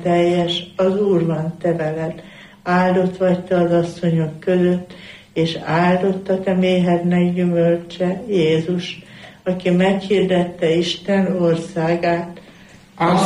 teljes, az Úr van te veled. Áldott vagy te az asszonyok között, és áldott a te méhednek gyümölcse, Jézus, aki meghirdette Isten országát.